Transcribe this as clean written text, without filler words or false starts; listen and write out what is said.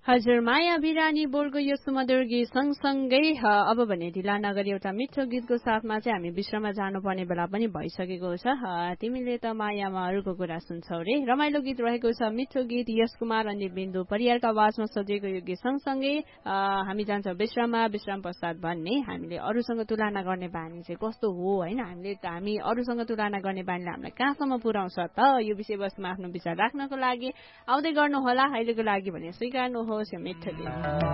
हजुर, माया बिरानी बोलको यो सुमधुर गीत सँगसँगै अब भने ढिला नगरी एउटा मिठो गीतको साथमा चाहिँ हामी विश्राममा जानुपर्ने बेला पनि भइसकेको छ। तिमीले त मायामा अरूको कुरा सुन्छौ रे रमाइलो गीत रहेको छ, मिठो गीत यश कुमार अनि बिन्दु परियारको आवाजमा सजिएको यो गीत सँगसँगै हामी जान्छौँ विश्राममा। विश्राम पश्चात भन्ने हामीले अरूसँग तुलना गर्ने बानी चाहिँ कस्तो हो होइन, हामी अरूसँग तुलना गर्ने बानीले हामीलाई कहाँसम्म पुर्याउँछ त, यो विषयवस्तुमा आफ्नो विचार राख्नको लागि आउँदै गर्नुहोला। अहिलेको लागि भने स्वीकार्नुहोस् यो मिठो गीत।